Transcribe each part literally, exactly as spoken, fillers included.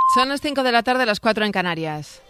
Son las cinco de la tarde, las cuatro en Canarias.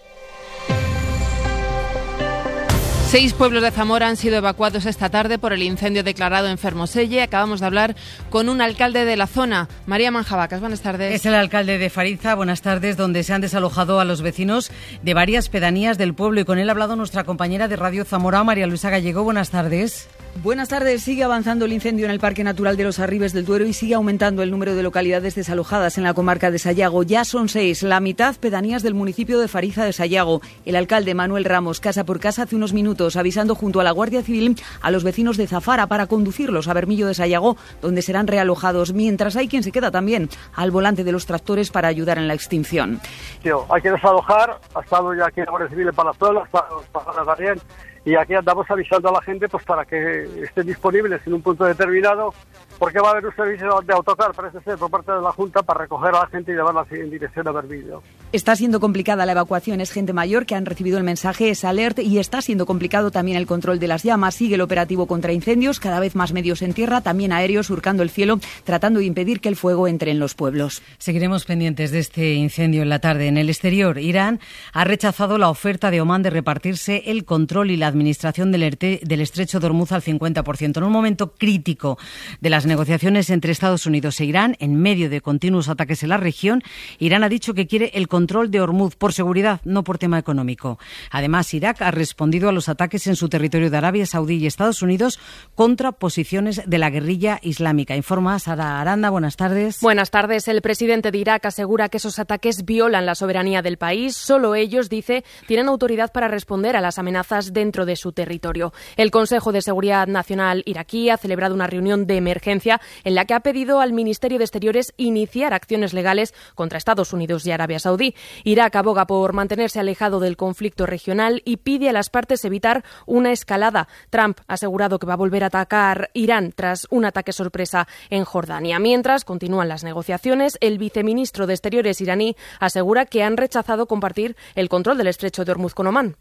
Seis pueblos de Zamora han sido evacuados esta tarde por el incendio declarado en Fermoselle. Acabamos de hablar con un alcalde de la zona, María Manjabacas. Buenas tardes. Es el alcalde de Fariza. Buenas tardes, donde se han desalojado a los vecinos de varias pedanías del pueblo. Y con él ha hablado nuestra compañera de Radio Zamora, María Luisa Gallego. Buenas tardes. Buenas tardes. Sigue avanzando el incendio en el Parque Natural de los Arribes del Duero y sigue aumentando el número de localidades desalojadas en la comarca de Sayago. Ya son seis, la mitad pedanías del municipio de Fariza de Sayago. El alcalde Manuel Ramos, casa por casa, hace unos minutos, avisando junto a la Guardia Civil a los vecinos de Zafara para conducirlos a Bermillo de Sayago, donde serán realojados, mientras hay quien se queda también al volante de los tractores para ayudar en la extinción. Tío, hay que desalojar. Ha estado ya aquí la Guardia Civil en Palazuelos, para los Pajaras también. Y aquí andamos avisando a la gente pues para que estén disponibles en un punto determinado, porque va a haber un servicio de autocar, parece ser, por parte de la Junta para recoger a la gente y llevarla en dirección a Bermillo. Está siendo complicada la evacuación, es gente mayor que han recibido el mensaje, es alert, y está siendo complicado también el control de las llamas. Sigue el operativo contra incendios, cada vez más medios en tierra, también aéreos surcando el cielo, tratando de impedir que el fuego entre en los pueblos. Seguiremos pendientes de este incendio en la tarde. En el exterior, Irán ha rechazado la oferta de Omán de repartirse el control y la administración del, Erte, del estrecho de Hormuz al cincuenta por ciento. En un momento crítico de las negociaciones entre Estados Unidos e Irán, en medio de continuos ataques en la región, Irán ha dicho que quiere el control de Hormuz por seguridad, no por tema económico. Además, Irak ha respondido a los ataques en su territorio de Arabia Saudí y Estados Unidos contra posiciones de la guerrilla islámica. Informa Sara Aranda. Buenas tardes. Buenas tardes. El presidente de Irak asegura que esos ataques violan la soberanía del país. Solo ellos, dice, tienen autoridad para responder a las amenazas dentro de su territorio. El Consejo de Seguridad Nacional iraquí ha celebrado una reunión de emergencia en la que ha pedido al Ministerio de Exteriores iniciar acciones legales contra Estados Unidos y Arabia Saudí. Irak aboga por mantenerse alejado del conflicto regional y pide a las partes evitar una escalada. Trump ha asegurado que va a volver a atacar Irán tras un ataque sorpresa en Jordania. Mientras continúan las negociaciones, el viceministro de Exteriores iraní asegura que han rechazado compartir el control del estrecho de Hormuz con Omán.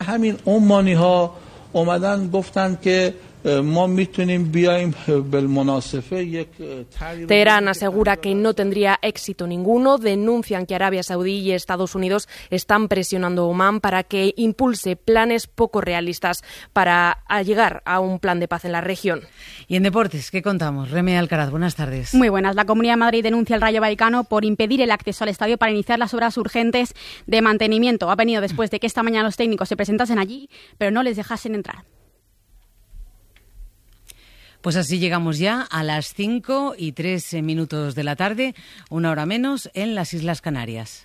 اومدن گفتن که ما میتونیم بیایم بالمناسبه یک Teherán asegura que no tendría éxito ninguno. Denuncian que Arabia Saudí y Estados Unidos están presionando a Omán para que impulse planes poco realistas para llegar a un plan de paz en la región. Y en deportes, ¿qué contamos? Reme Alcaraz, buenas tardes. Muy buenas. La Comunidad de Madrid denuncia al Rayo Vallecano por impedir el acceso al estadio para iniciar las obras urgentes de mantenimiento. Ha venido después de que esta mañana los técnicos se presentasen allí, pero no les dejasen entrar. Pues así llegamos ya a las cinco y tres minutos de la tarde, una hora menos en las Islas Canarias.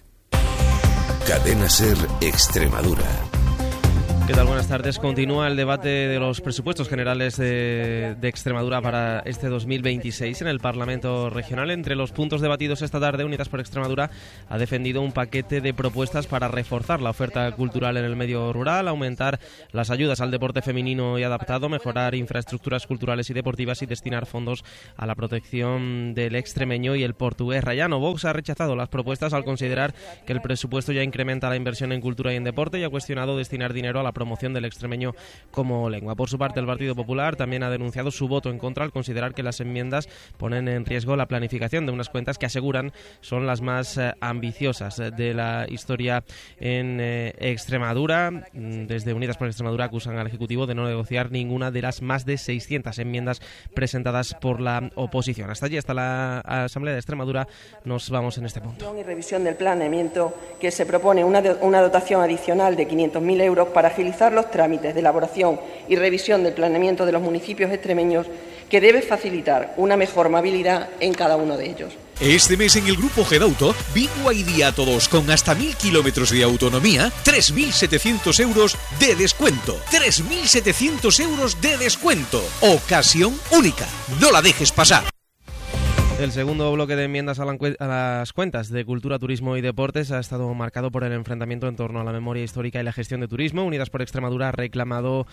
Cadena SER Extremadura. ¿Qué tal? Buenas tardes. Continúa el debate de los presupuestos generales de, de Extremadura para este dos mil veintiséis en el Parlamento Regional. Entre los puntos debatidos esta tarde, Unidas por Extremadura ha defendido un paquete de propuestas para reforzar la oferta cultural en el medio rural, aumentar las ayudas al deporte femenino y adaptado, mejorar infraestructuras culturales y deportivas y destinar fondos a la protección del extremeño y el portugués rayano. Vox ha rechazado las propuestas al considerar que el presupuesto ya incrementa la inversión en cultura y en deporte y ha cuestionado destinar dinero a la promoción del extremeño como lengua. Por su parte, el Partido Popular también ha denunciado su voto en contra al considerar que las enmiendas ponen en riesgo la planificación de unas cuentas que aseguran son las más eh, ambiciosas de la historia en eh, Extremadura. Desde Unidas por Extremadura acusan al Ejecutivo de no negociar ninguna de las más de seiscientas enmiendas presentadas por la oposición. Hasta allí, hasta la Asamblea de Extremadura, nos vamos en este punto. Y revisión del planeamiento, que se propone una, de, una dotación adicional de quinientos mil euros para agilizar los trámites de elaboración y revisión del planeamiento de los municipios extremeños, que debe facilitar una mejor movilidad en cada uno de ellos. Este mes en el Grupo Gedauto, Big Y D a todos con hasta mil kilómetros de autonomía, tres mil setecientos euros de descuento. tres mil setecientos euros de descuento. Ocasión única. No la dejes pasar. El segundo bloque de enmiendas a, la encue- a las cuentas de Cultura, Turismo y Deportes ha estado marcado por el enfrentamiento en torno a la memoria histórica y la gestión de turismo. Unidas por Extremadura ha reclamado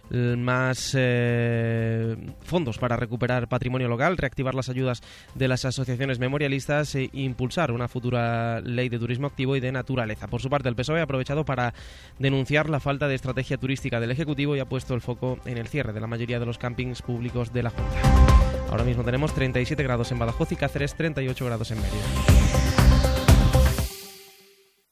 más eh, fondos para recuperar patrimonio local, reactivar las ayudas de las asociaciones memorialistas e impulsar una futura ley de turismo activo y de naturaleza. Por su parte, el P S O E ha aprovechado para denunciar la falta de estrategia turística del Ejecutivo y ha puesto el foco en el cierre de la mayoría de los campings públicos de la Junta. Ahora mismo tenemos treinta y siete grados en Badajoz y Cáceres, treinta y ocho grados en Mérida.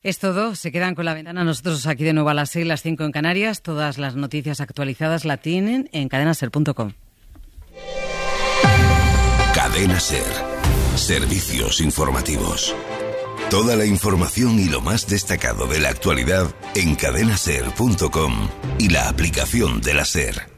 Es todo, se quedan con La Ventana. Nosotros aquí de nuevo a las seis, las cinco en Canarias. Todas las noticias actualizadas la tienen en cadena ser punto com. Cadena Ser. Servicios informativos. Toda la información y lo más destacado de la actualidad en cadena ser punto com y la aplicación de la SER.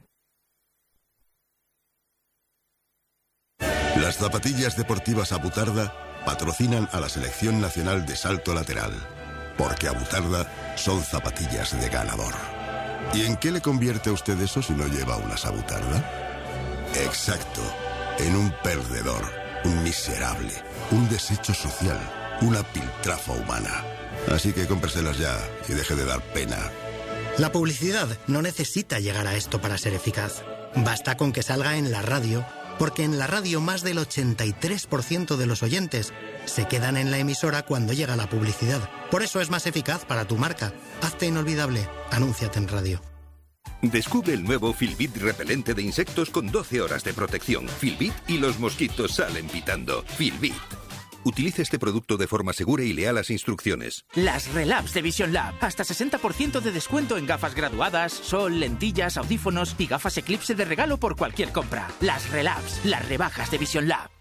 Las zapatillas deportivas Abutarda patrocinan a la Selección Nacional de Salto Lateral, porque Abutarda son zapatillas de ganador. ¿Y en qué le convierte a usted eso si no lleva unas Abutarda? Exacto, en un perdedor, un miserable, un desecho social, una piltrafa humana. Así que cómpreselas ya y deje de dar pena. La publicidad no necesita llegar a esto para ser eficaz. Basta con que salga en la radio, porque en la radio más del ochenta y tres por ciento de los oyentes se quedan en la emisora cuando llega la publicidad. Por eso es más eficaz para tu marca. Hazte inolvidable. Anúnciate en radio. Descubre el nuevo Filbit repelente de insectos con doce horas de protección. Filbit y los mosquitos salen pitando. Filbit. Utilice este producto de forma segura y lea las instrucciones. Las Relabs de Vision Lab. Hasta sesenta por ciento de descuento en gafas graduadas, sol, lentillas, audífonos y gafas Eclipse de regalo por cualquier compra. Las Relabs, las rebajas de Vision Lab.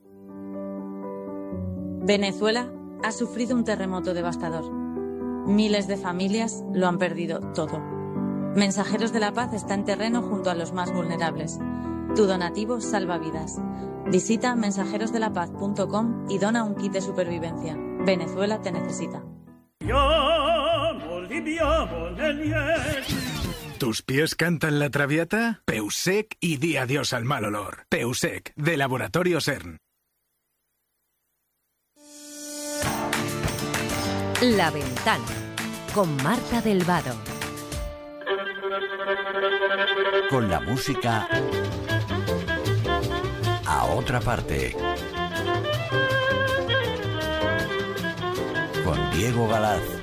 Venezuela ha sufrido un terremoto devastador. Miles de familias lo han perdido todo. Mensajeros de la Paz está en terreno junto a los más vulnerables. Tu donativo salva vidas. Visita mensajeros de la paz punto com y dona un kit de supervivencia. Venezuela te necesita. ¿Tus pies cantan la traviata? Peusec y di adiós al mal olor. Peusec, de Laboratorio CERN. La Ventana, con Marta del Vado. Con la música a otra parte. Con Diego Galaz.